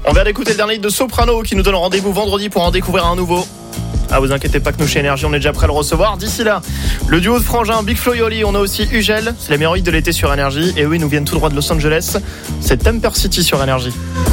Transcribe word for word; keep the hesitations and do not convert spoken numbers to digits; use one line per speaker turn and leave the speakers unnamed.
On vient d'écouter le dernier hit de Soprano qui nous donne rendez-vous vendredi pour en découvrir un nouveau. Ah, vous inquiétez pas que nous chez Énergie, on est déjà prêt à le recevoir. D'ici là, le duo de frangins Big Flo et Oli, on a aussi Ugel, c'est les meilleurs hits de l'été sur Énergie. Et oui, ils nous viennent tout droit de Los Angeles. C'est Temper City sur Énergie.